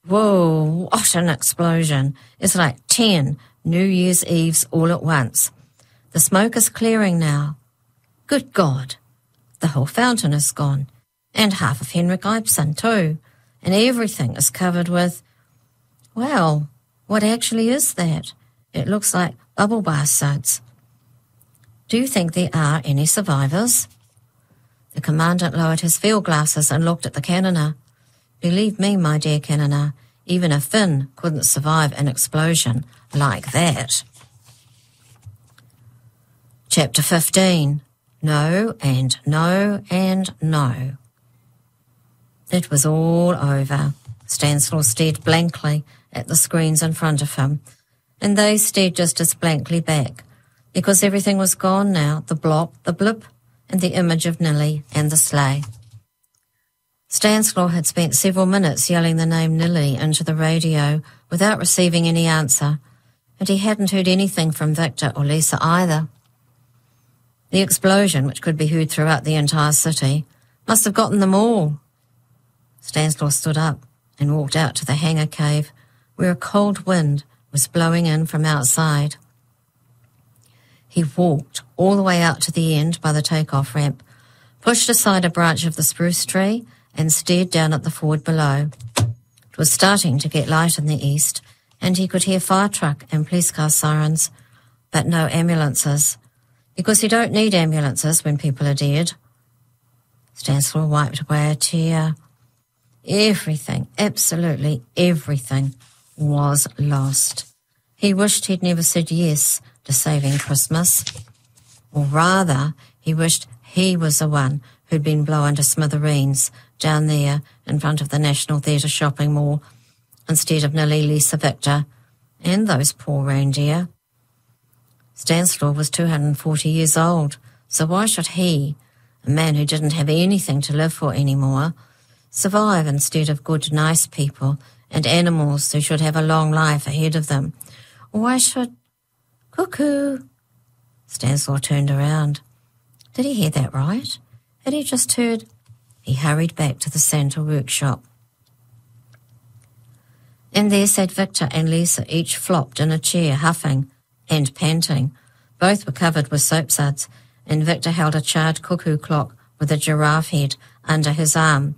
Whoa, what an explosion. It's like 10 New Year's Eves all at once. The smoke is clearing now. Good God. The whole fountain is gone. And half of Henrik Ibsen too. And everything is covered with, well, what actually is that? It looks like bubble bath suds. Do you think there are any survivors? The commandant lowered his field glasses and looked at the cannoneer. Believe me, my dear cannoneer, even a Finn couldn't survive an explosion like that. Chapter 15. No and no and no. It was all over. Stanislaw stared blankly at the screens in front of him, and they stared just as blankly back, because everything was gone now, the blop, the blip, and the image of Nili and the sleigh. Stanislaw had spent several minutes yelling the name Nili into the radio without receiving any answer, and he hadn't heard anything from Victor or Lisa either. The explosion, which could be heard throughout the entire city, must have gotten them all. Stanislaw stood up and walked out to the hangar cave, where a cold wind was blowing in from outside. He walked all the way out to the end by the takeoff ramp, pushed aside a branch of the spruce tree, and stared down at the ford below. It was starting to get light in the east, and he could hear fire truck and police car sirens, but no ambulances, because you don't need ambulances when people are dead. Stanislaw wiped away a tear. Everything, absolutely everything, was lost. He wished he'd never said yes to saving Christmas. Or rather, he wished he was the one who'd been blown to smithereens down there in front of the National Theatre shopping mall instead of Nili, Lisa, Victor, and those poor reindeer. Stanislaw was 240 years old, so why should he, a man who didn't have anything to live for anymore, survive instead of good, nice people and animals who should have a long life ahead of them? Why should... Cuckoo! Stanislaw turned around. Did he hear that right? Had he just heard... He hurried back to the Santa workshop. And there sat Victor and Lisa, each flopped in a chair, huffing and panting. Both were covered with soap suds, and Victor held a charred cuckoo clock with a giraffe head under his arm.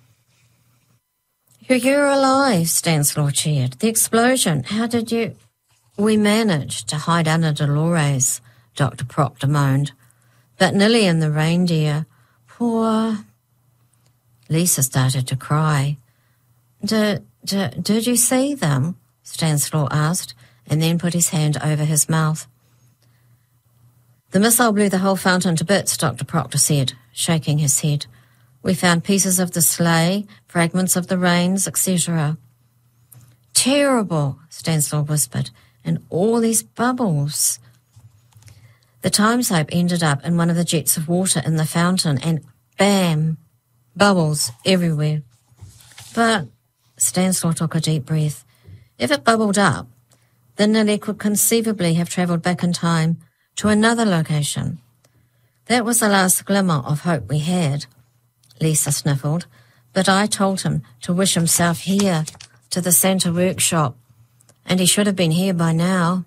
You're alive, Stanislaw cheered. The explosion, how did you... We managed to hide under Dolores, Dr. Proctor moaned. But Nili and the reindeer, poor... Lisa started to cry. Did you see them? Stanislaw asked, and then put his hand over his mouth. The missile blew the whole fountain to bits, Dr. Proctor said, shaking his head. We found pieces of the sleigh, fragments of the reins, etc. Terrible, Stanislaw whispered, and all these bubbles. The time soap ended up in one of the jets of water in the fountain, and bam! Bubbles everywhere. But, Stanislaw took a deep breath, if it bubbled up, then Nili could conceivably have travelled back in time to another location. That was the last glimmer of hope we had, Lisa sniffled, but I told him to wish himself here, to the Santa workshop, and he should have been here by now.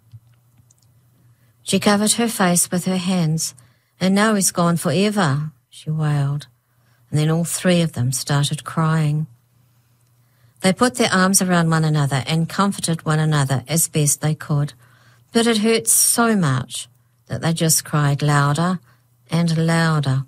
She covered her face with her hands, and now he's gone forever, she wailed. And then all three of them started crying. They put their arms around one another and comforted one another as best they could, but it hurt so much that they just cried louder and louder.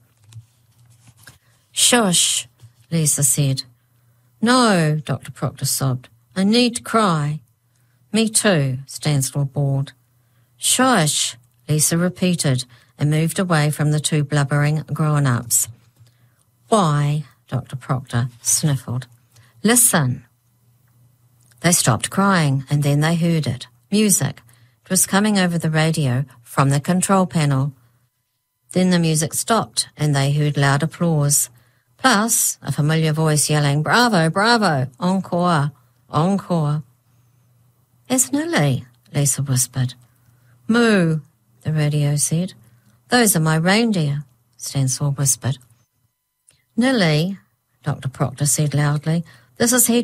Shush, Lisa said. No, Dr. Proctor sobbed. I need to cry. Me too, Stanislaw bawled. Shush, Lisa repeated and moved away from the two blubbering grown-ups. Why? Dr. Proctor sniffled. Listen. They stopped crying, and then they heard it. Music. It was coming over the radio from the control panel. Then the music stopped, and they heard loud applause. Plus, a familiar voice yelling, Bravo, bravo, encore, encore. It's Nili, Lisa whispered. Moo, the radio said. Those are my reindeer, Stanislaw whispered. Nili, Dr. Proctor said loudly, this is